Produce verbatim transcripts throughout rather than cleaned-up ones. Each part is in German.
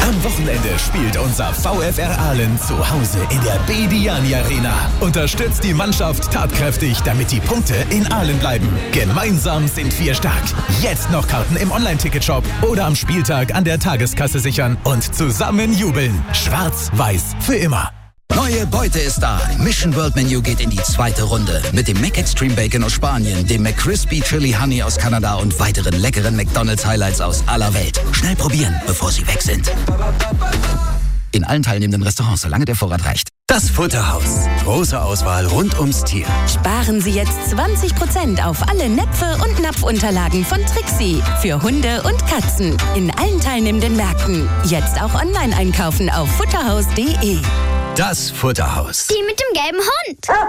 Am Wochenende spielt unser VfR Aalen zu Hause in der Bediani Arena. Unterstützt die Mannschaft tatkräftig, damit die Punkte in Aalen bleiben. Gemeinsam sind wir stark. Jetzt noch Karten im Online-Ticketshop oder am Spieltag an der Tageskasse sichern und zusammen jubeln. Schwarz-Weiß für immer. Neue Beute ist da. Mission World Menu geht in die zweite Runde. Mit dem McExtreme Bacon aus Spanien, dem McCrispy Chili Honey aus Kanada und weiteren leckeren McDonald's Highlights aus aller Welt. Schnell probieren, bevor sie weg sind. In allen teilnehmenden Restaurants, solange der Vorrat reicht. Das Futterhaus. Große Auswahl rund ums Tier. Sparen Sie jetzt zwanzig Prozent auf alle Näpfe und Napfunterlagen von Trixie. Für Hunde und Katzen. In allen teilnehmenden Märkten. Jetzt auch online einkaufen auf futterhaus punkt de. Das Futterhaus. Die mit dem gelben Hund.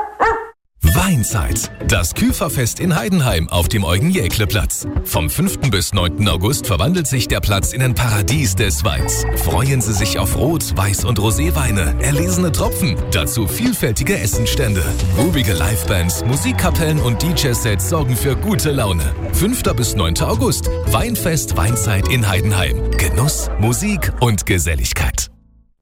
Weinzeit. Das Küferfest in Heidenheim auf dem Eugen-Jäckle-Platz. Vom fünften bis neunten August verwandelt sich der Platz in ein Paradies des Weins. Freuen Sie sich auf Rot-, Weiß- und Roséweine, erlesene Tropfen, dazu vielfältige Essenstände. Rubige Livebands, Musikkapellen und D J-Sets sorgen für gute Laune. fünften bis neunten August. Weinfest Weinzeit in Heidenheim. Genuss, Musik und Geselligkeit.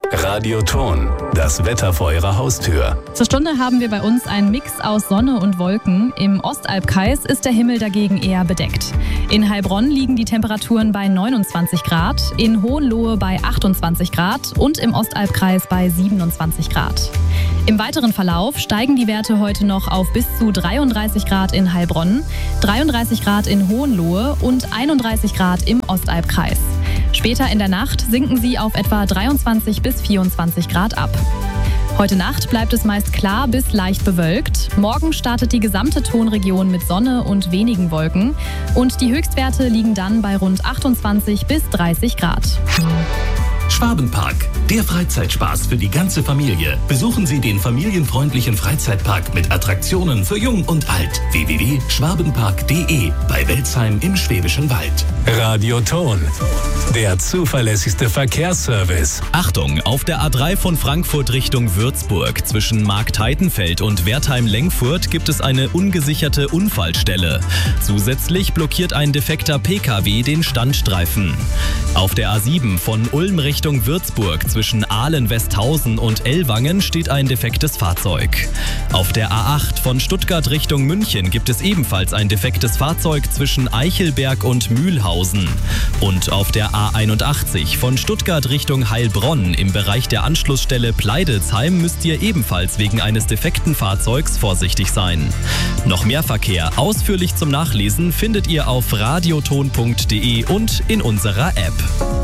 Radioton, das Wetter vor Ihrer Haustür. Zur Stunde haben wir bei uns einen Mix aus Sonne und Wolken. Im Ostalbkreis ist der Himmel dagegen eher bedeckt. In Heilbronn liegen die Temperaturen bei neunundzwanzig Grad, in Hohenlohe bei achtundzwanzig Grad und im Ostalbkreis bei siebenundzwanzig Grad. Im weiteren Verlauf steigen die Werte heute noch auf bis zu dreiunddreißig Grad in Heilbronn, dreiunddreißig Grad in Hohenlohe und einunddreißig Grad im Ostalbkreis. Später in der Nacht sinken sie auf etwa dreiundzwanzig bis vierundzwanzig Grad ab. Heute Nacht bleibt es meist klar bis leicht bewölkt. Morgen startet die gesamte Tonregion mit Sonne und wenigen Wolken. Und die Höchstwerte liegen dann bei rund achtundzwanzig bis dreißig Grad. Schwabenpark, der Freizeitspaß für die ganze Familie. Besuchen Sie den familienfreundlichen Freizeitpark mit Attraktionen für Jung und Alt. w w w punkt schwabenpark punkt de bei Welzheim im Schwäbischen Wald. Radioton, der zuverlässigste Verkehrsservice. Achtung, auf der A drei von Frankfurt Richtung Würzburg zwischen Marktheidenfeld und Wertheim-Lengfurt gibt es eine ungesicherte Unfallstelle. Zusätzlich blockiert ein defekter P K W den Standstreifen. Auf der A sieben von Ulm Richtung Würzburg zwischen Aalen-Westhausen und Ellwangen steht ein defektes Fahrzeug. Auf der A acht von Stuttgart Richtung München gibt es ebenfalls ein defektes Fahrzeug zwischen Eichelberg und Mühlhausen. Und auf der A einundachtzig von Stuttgart Richtung Heilbronn im Bereich der Anschlussstelle Pleidelsheim müsst ihr ebenfalls wegen eines defekten Fahrzeugs vorsichtig sein. Noch mehr Verkehr ausführlich zum Nachlesen findet ihr auf radioton punkt de und in unserer App.